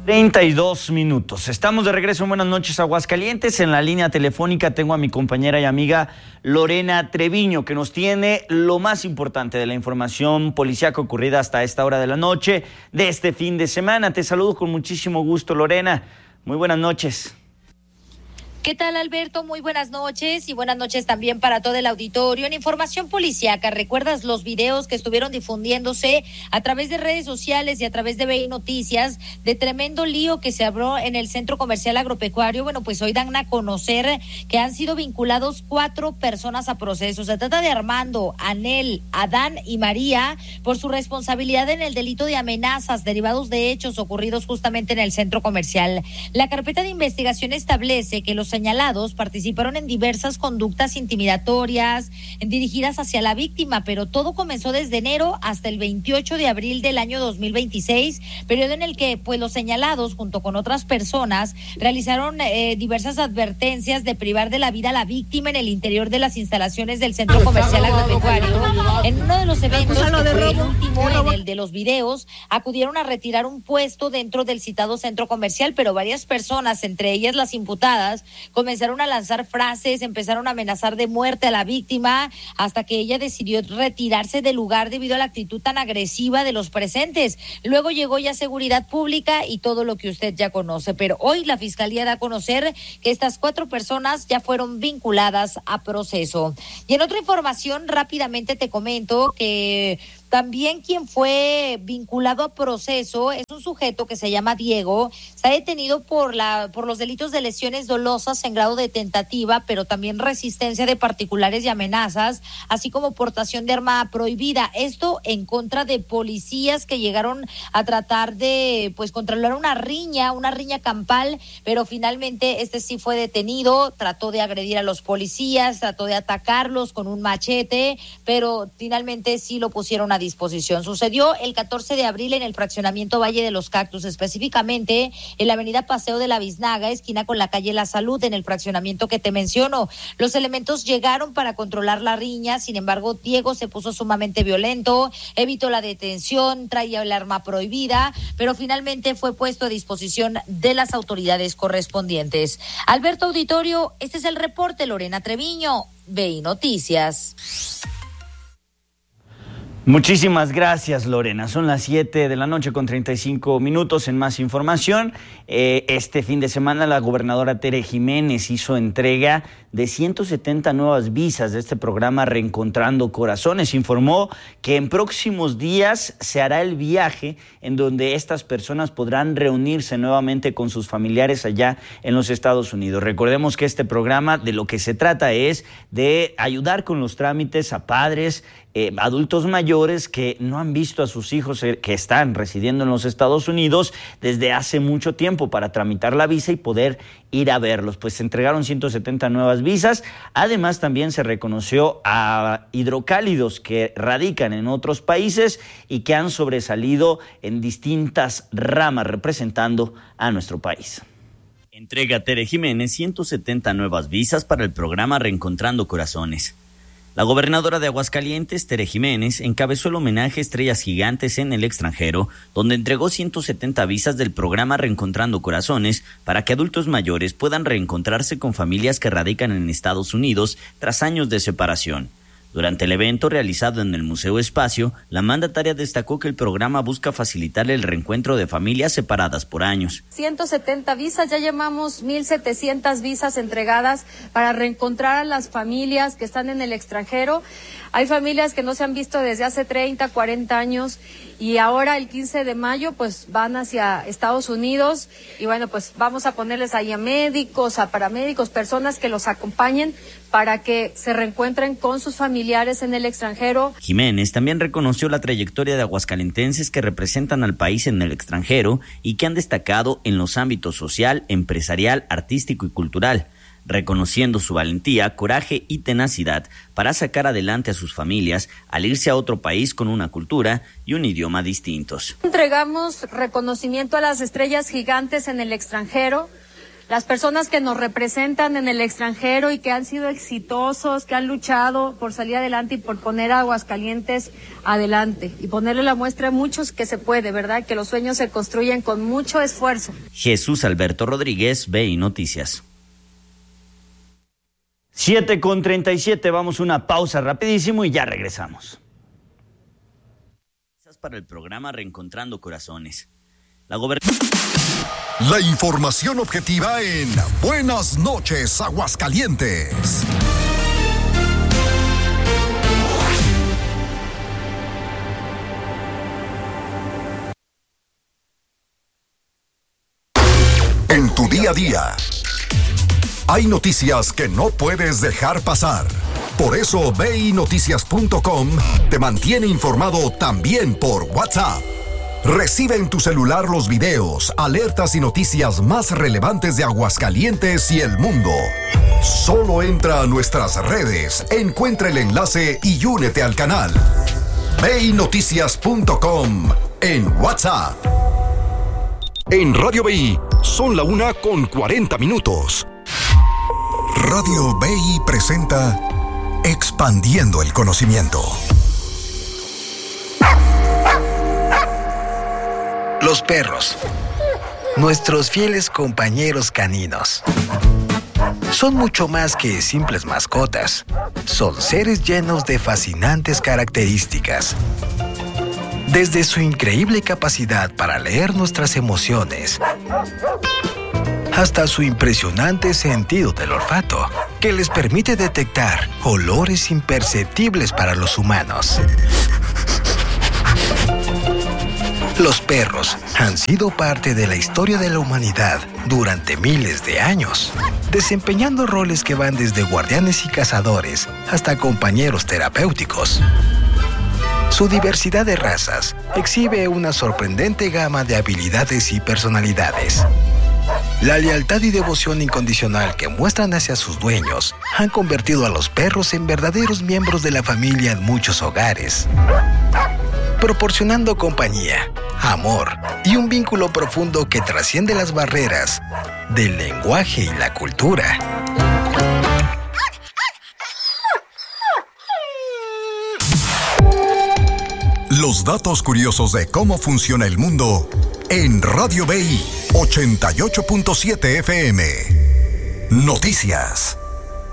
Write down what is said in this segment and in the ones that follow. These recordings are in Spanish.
32 minutos. Estamos de regreso en Buenas noches, Aguascalientes. En la línea telefónica tengo a mi compañera y amiga Lorena Treviño, que nos tiene lo más importante de la información policíaca ocurrida hasta esta hora de la noche de este fin de semana. Te saludo con muchísimo gusto, Lorena. Muy buenas noches. ¿Qué tal, Alberto? Muy buenas noches y buenas noches también para todo el auditorio. En información policíaca, ¿recuerdas los videos que estuvieron difundiéndose a través de redes sociales y a través de BI Noticias de tremendo lío que se abrió en el Centro Comercial Agropecuario? Bueno, pues hoy dan a conocer que han sido vinculados 4 personas a proceso. Se trata de Armando, Anel, Adán y María por su responsabilidad en el delito de amenazas derivados de hechos ocurridos justamente en el Centro Comercial. La carpeta de investigación establece que los señalados participaron en diversas conductas intimidatorias dirigidas hacia la víctima, pero todo comenzó desde enero hasta el 28 de abril del año 2026, periodo en el que pues los señalados junto con otras personas realizaron diversas advertencias de privar de la vida a la víctima en el interior de las instalaciones del Centro Comercial Agropecuario. En uno de los eventos, que fue el último, en el de los videos, acudieron a retirar un puesto dentro del citado centro comercial, pero varias personas, entre ellas las imputadas, comenzaron a lanzar frases, empezaron a amenazar de muerte a la víctima, hasta que ella decidió retirarse del lugar debido a la actitud tan agresiva de los presentes. Luego llegó ya Seguridad Pública y todo lo que usted ya conoce, pero hoy la Fiscalía da a conocer que estas 4 personas ya fueron vinculadas a proceso. Y en otra información, rápidamente te comento que también quien fue vinculado a proceso es un sujeto que se llama Diego. Está detenido por los delitos de lesiones dolosas en grado de tentativa, pero también resistencia de particulares y amenazas, así como portación de arma prohibida. Esto en contra de policías que llegaron a tratar de controlar una riña campal, pero finalmente este sí fue detenido. Trató de agredir a los policías, trató de atacarlos con un machete, pero finalmente sí lo pusieron a disposición. Sucedió el 14 de abril en el fraccionamiento Valle de los Cactus, específicamente en la avenida Paseo de la Biznaga, esquina con la calle La Salud, en el fraccionamiento que te menciono. Los elementos llegaron para controlar la riña, sin embargo, Diego se puso sumamente violento, evitó la detención, traía el arma prohibida, pero finalmente fue puesto a disposición de las autoridades correspondientes. Alberto Auditorio, este es el reporte. Lorena Treviño, BI Noticias. Muchísimas gracias, Lorena. Son las 7 de la noche con 35 minutos. En más información, este fin de semana la gobernadora Tere Jiménez hizo entrega de 170 nuevas visas de este programa Reencontrando Corazones. Informó que en próximos días se hará el viaje en donde estas personas podrán reunirse nuevamente con sus familiares allá en los Estados Unidos. Recordemos que este programa de lo que se trata es de ayudar con los trámites a padres, adultos mayores que no han visto a sus hijos que están residiendo en los Estados Unidos desde hace mucho tiempo para tramitar la visa y poder ir a verlos. Pues se entregaron 170 nuevas visas. Además, también se reconoció a hidrocálidos que radican en otros países y que han sobresalido en distintas ramas representando a nuestro país. Entrega Tere Jiménez 170 nuevas visas para el programa Reencontrando Corazones. La gobernadora de Aguascalientes, Tere Jiménez, encabezó el homenaje a Estrellas Gigantes en el extranjero, donde entregó 170 visas del programa Reencontrando Corazones para que adultos mayores puedan reencontrarse con familias que radican en Estados Unidos tras años de separación. Durante el evento realizado en el Museo Espacio, la mandataria destacó que el programa busca facilitar el reencuentro de familias separadas por años. 170 visas, ya llevamos 1,700 visas entregadas para reencontrar a las familias que están en el extranjero. Hay familias que no se han visto desde hace 30, 40 años y ahora el 15 de mayo pues van hacia Estados Unidos y bueno, pues vamos a ponerles ahí a médicos, a paramédicos, personas que los acompañen para que se reencuentren con sus familiares en el extranjero. Jiménez también reconoció la trayectoria de aguascalentenses que representan al país en el extranjero y que han destacado en los ámbitos social, empresarial, artístico y cultural, reconociendo su valentía, coraje y tenacidad para sacar adelante a sus familias al irse a otro país con una cultura y un idioma distintos. Entregamos reconocimiento a las estrellas gigantes en el extranjero, las personas que nos representan en el extranjero y que han sido exitosos, que han luchado por salir adelante y por poner a Aguascalientes adelante y ponerle la muestra a muchos que se puede, ¿verdad? Que los sueños se construyen con mucho esfuerzo. Jesús Alberto Rodríguez, BI Noticias. 7:37, vamos a una pausa rapidísimo y ya regresamos. Para el programa Reencontrando Corazones. La información objetiva en Buenas noches, Aguascalientes. En tu día a día, hay noticias que no puedes dejar pasar. Por eso BINoticias.com te mantiene informado también por WhatsApp. Recibe en tu celular los videos, alertas y noticias más relevantes de Aguascalientes y el mundo. Solo entra a nuestras redes, encuentra el enlace y únete al canal. BINoticias.com en WhatsApp. En Radio BI son la 1:40. Radio BI presenta Expandiendo el Conocimiento. Los perros, nuestros fieles compañeros caninos, son mucho más que simples mascotas. Son seres llenos de fascinantes características. Desde su increíble capacidad para leer nuestras emociones, hasta su impresionante sentido del olfato, que les permite detectar olores imperceptibles para los humanos. Los perros han sido parte de la historia de la humanidad durante miles de años, desempeñando roles que van desde guardianes y cazadores hasta compañeros terapéuticos. Su diversidad de razas exhibe una sorprendente gama de habilidades y personalidades. La lealtad y devoción incondicional que muestran hacia sus dueños han convertido a los perros en verdaderos miembros de la familia en muchos hogares, proporcionando compañía, amor y un vínculo profundo que trasciende las barreras del lenguaje y la cultura. Los datos curiosos de cómo funciona el mundo en Radio BI 88.7 FM. Noticias.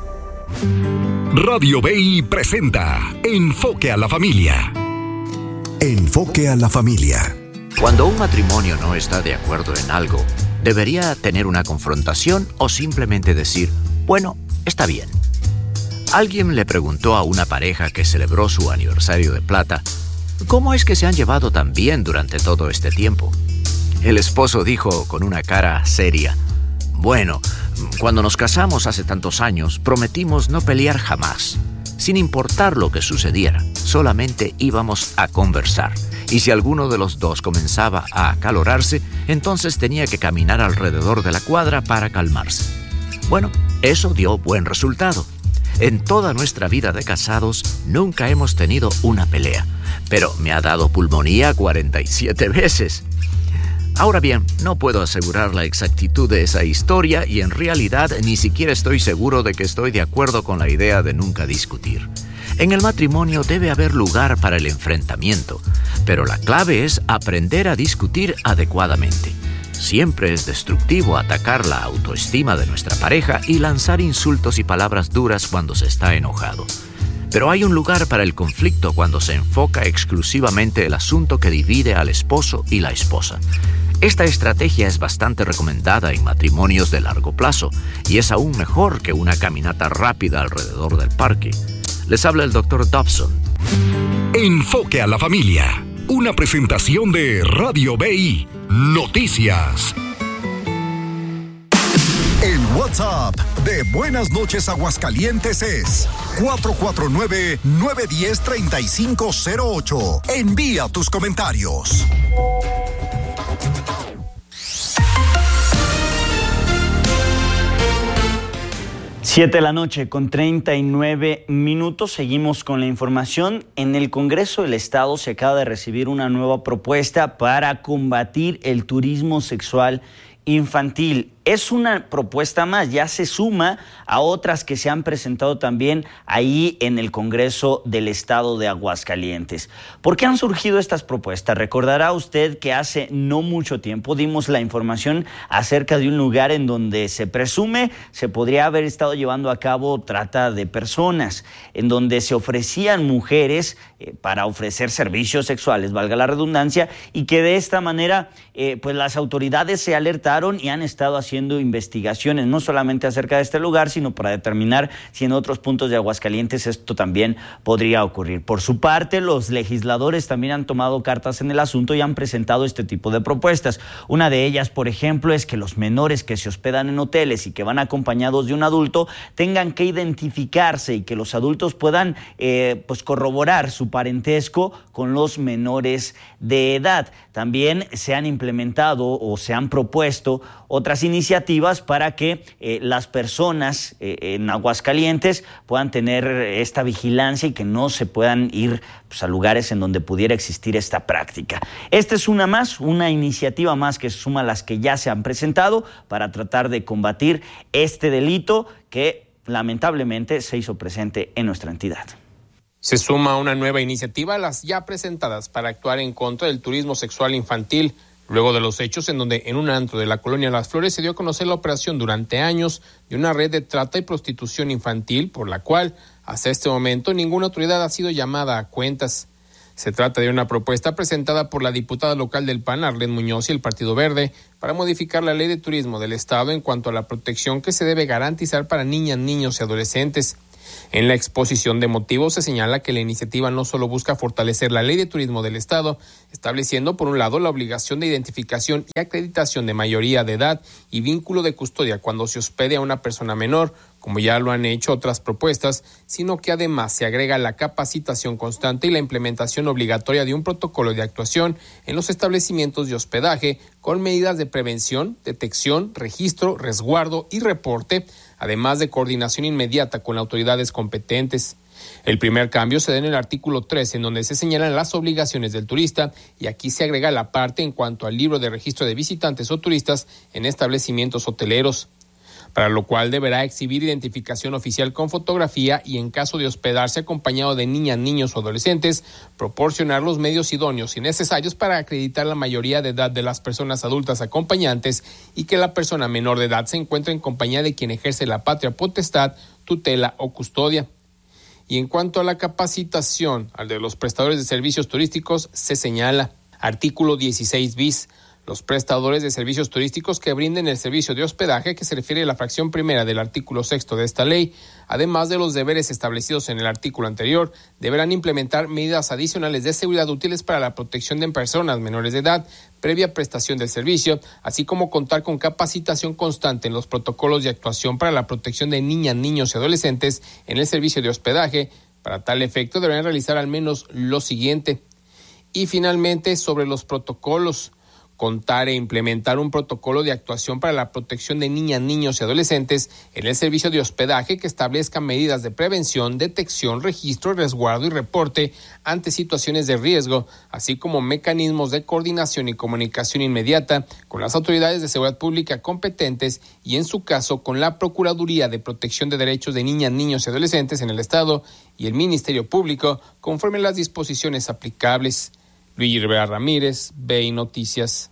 Radio BI presenta Enfoque a la Familia. Enfoque a la Familia. Cuando un matrimonio no está de acuerdo en algo, ¿debería tener una confrontación o simplemente decir, bueno, está bien? Alguien le preguntó a una pareja que celebró su aniversario de plata, ¿cómo es que se han llevado tan bien durante todo este tiempo? El esposo dijo con una cara seria, bueno, cuando nos casamos hace tantos años, prometimos no pelear jamás. Sin importar lo que sucediera, solamente íbamos a conversar. Y si alguno de los dos comenzaba a acalorarse, entonces tenía que caminar alrededor de la cuadra para calmarse. Bueno, eso dio buen resultado. En toda nuestra vida de casados, nunca hemos tenido una pelea. Pero me ha dado pulmonía 47 veces. Ahora bien, no puedo asegurar la exactitud de esa historia y en realidad ni siquiera estoy seguro de que estoy de acuerdo con la idea de nunca discutir. En el matrimonio debe haber lugar para el enfrentamiento, pero la clave es aprender a discutir adecuadamente. Siempre es destructivo atacar la autoestima de nuestra pareja y lanzar insultos y palabras duras cuando se está enojado. Pero hay un lugar para el conflicto cuando se enfoca exclusivamente el asunto que divide al esposo y la esposa. Esta estrategia es bastante recomendada en matrimonios de largo plazo y es aún mejor que una caminata rápida alrededor del parque. Les habla el Dr. Dobson. Enfoque a la Familia, una presentación de Radio BI Noticias. El WhatsApp de Buenas noches Aguascalientes es 449-910-3508. Envía tus comentarios. Siete de la noche con 39 minutos. Seguimos con la información. En el Congreso del Estado se acaba de recibir una nueva propuesta para combatir el turismo sexual infantil. es una propuesta más, ya se suma a otras que se han presentado también ahí en el Congreso del Estado de Aguascalientes. ¿Por qué han surgido estas propuestas? Recordará usted que hace no mucho tiempo dimos la información acerca de un lugar en donde se presume se podría haber estado llevando a cabo trata de personas, en donde se ofrecían mujeres para ofrecer servicios sexuales, valga la redundancia, y que de esta manera pues las autoridades se alertaron y han estado haciendo investigaciones, no solamente acerca de este lugar, sino para determinar si en otros puntos de Aguascalientes esto también podría ocurrir. Por su parte, los legisladores también han tomado cartas en el asunto y han presentado este tipo de propuestas. Una de ellas, por ejemplo, es que los menores que se hospedan en hoteles y que van acompañados de un adulto tengan que identificarse y que los adultos puedan pues corroborar su parentesco con los menores de edad. También se han implementado o se han propuesto otras iniciativas para que las personas en Aguascalientes puedan tener esta vigilancia y que no se puedan ir pues, a lugares en donde pudiera existir esta práctica. Esta es una iniciativa más que se suma a las que ya se han presentado para tratar de combatir este delito que lamentablemente se hizo presente en nuestra entidad. Se suma una nueva iniciativa a las ya presentadas para actuar en contra del turismo sexual infantil, luego de los hechos en donde en un antro de la colonia Las Flores se dio a conocer la operación durante años de una red de trata y prostitución infantil, por la cual hasta este momento ninguna autoridad ha sido llamada a cuentas. Se trata de una propuesta presentada por la diputada local del PAN, Arlette Muñoz, y el Partido Verde, para modificar la ley de turismo del Estado en cuanto a la protección que se debe garantizar para niñas, niños y adolescentes. En la exposición de motivos se señala que la iniciativa no solo busca fortalecer la ley de turismo del Estado, estableciendo por un lado la obligación de identificación y acreditación de mayoría de edad y vínculo de custodia cuando se hospede a una persona menor, como ya lo han hecho otras propuestas, sino que además se agrega la capacitación constante y la implementación obligatoria de un protocolo de actuación en los establecimientos de hospedaje con medidas de prevención, detección, registro, resguardo y reporte, además de coordinación inmediata con autoridades competentes. El primer cambio se da en el artículo 3, en donde se señalan las obligaciones del turista, y aquí se agrega la parte en cuanto al libro de registro de visitantes o turistas en establecimientos hoteleros, para lo cual deberá exhibir identificación oficial con fotografía y, en caso de hospedarse acompañado de niñas, niños o adolescentes, proporcionar los medios idóneos y necesarios para acreditar la mayoría de edad de las personas adultas acompañantes y que la persona menor de edad se encuentre en compañía de quien ejerce la patria potestad, tutela o custodia. Y en cuanto a la capacitación al de los prestadores de servicios turísticos, se señala, artículo 16 bis, los prestadores de servicios turísticos que brinden el servicio de hospedaje, que se refiere a la fracción primera del artículo 6 de esta ley, además de los deberes establecidos en el artículo anterior, deberán implementar medidas adicionales de seguridad útiles para la protección de personas menores de edad, previa prestación del servicio, así como contar con capacitación constante en los protocolos de actuación para la protección de niñas, niños y adolescentes en el servicio de hospedaje. Para tal efecto deberán realizar al menos lo siguiente. Y finalmente, sobre los protocolos, contar e implementar un protocolo de actuación para la protección de niñas, niños y adolescentes en el servicio de hospedaje que establezca medidas de prevención, detección, registro, resguardo y reporte ante situaciones de riesgo, así como mecanismos de coordinación y comunicación inmediata con las autoridades de seguridad pública competentes y, en su caso, con la Procuraduría de Protección de Derechos de Niñas, Niños y Adolescentes en el Estado y el Ministerio Público, conforme a las disposiciones aplicables. Luis Rivera Ramírez, BI Noticias.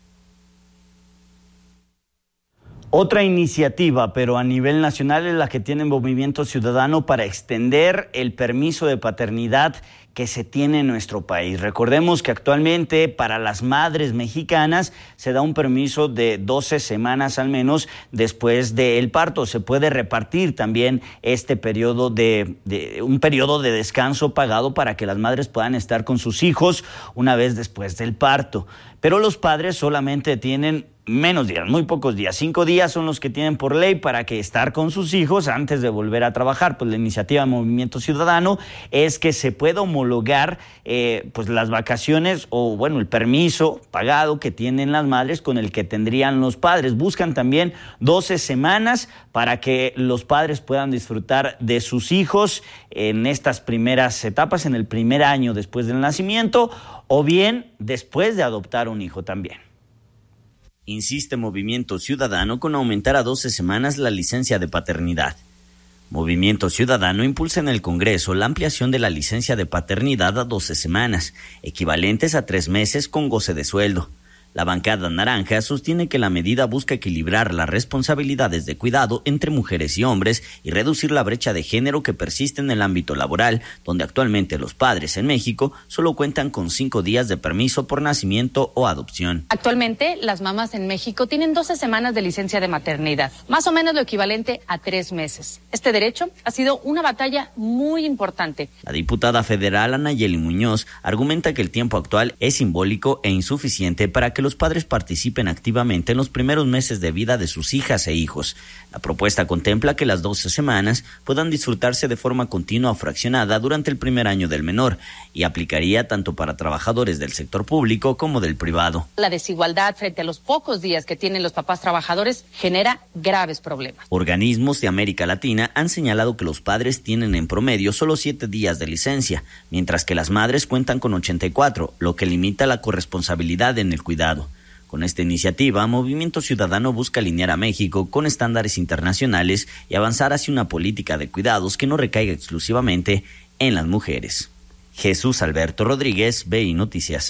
Otra iniciativa, pero a nivel nacional, es la que tiene Movimiento Ciudadano para extender el permiso de paternidad que se tiene en nuestro país. Recordemos que actualmente para las madres mexicanas se da un permiso de 12 semanas al menos después del parto. Se puede repartir también este periodo un periodo de descanso pagado para que las madres puedan estar con sus hijos una vez después del parto. Pero los padres solamente tienen menos días, muy pocos días. 5 días son los que tienen por ley para que estar con sus hijos antes de volver a trabajar. Pues la iniciativa de Movimiento Ciudadano es que se pueda homologar pues las vacaciones o bueno, el permiso pagado que tienen las madres con el que tendrían los padres. Buscan también 12 semanas para que los padres puedan disfrutar de sus hijos en estas primeras etapas, en el primer año después del nacimiento o bien después de adoptar un hijo también. insiste Movimiento Ciudadano con aumentar a 12 semanas la licencia de paternidad. Movimiento Ciudadano impulsa en el Congreso la ampliación de la licencia de paternidad a 12 semanas, equivalentes a 3 meses con goce de sueldo. La bancada naranja sostiene que la medida busca equilibrar las responsabilidades de cuidado entre mujeres y hombres y reducir la brecha de género que persiste en el ámbito laboral, donde actualmente los padres en México solo cuentan con 5 días de permiso por nacimiento o adopción. Actualmente, las mamás en México tienen 12 semanas de licencia de maternidad, más o menos lo equivalente a 3 meses. Este derecho ha sido una batalla muy importante. La diputada federal Anayeli Muñoz argumenta que el tiempo actual es simbólico e insuficiente para que los padres participen activamente en los primeros meses de vida de sus hijas e hijos. La propuesta contempla que las 12 semanas puedan disfrutarse de forma continua o fraccionada durante el primer año del menor y aplicaría tanto para trabajadores del sector público como del privado. La desigualdad frente a los pocos días que tienen los papás trabajadores genera graves problemas. Organismos de América Latina han señalado que los padres tienen en promedio solo 7 días de licencia, mientras que las madres cuentan con 84, lo que limita la corresponsabilidad en el cuidado. Con esta iniciativa, Movimiento Ciudadano busca alinear a México con estándares internacionales y avanzar hacia una política de cuidados que no recaiga exclusivamente en las mujeres. Jesús Alberto Rodríguez, BI Noticias.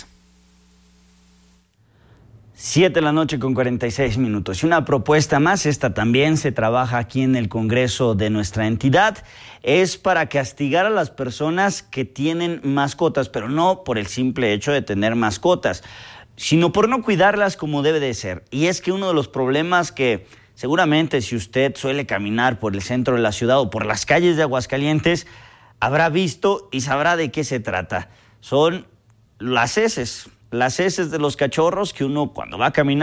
7:46 a.m. Y una propuesta más, esta también se trabaja aquí en el Congreso de nuestra entidad, es para castigar a las personas que tienen mascotas, pero no por el simple hecho de tener mascotas, sino por no cuidarlas como debe de ser. Y es que uno de los problemas que seguramente si usted suele caminar por el centro de la ciudad o por las calles de Aguascalientes, habrá visto y sabrá de qué se trata. Son las heces de los cachorros que uno cuando va a caminar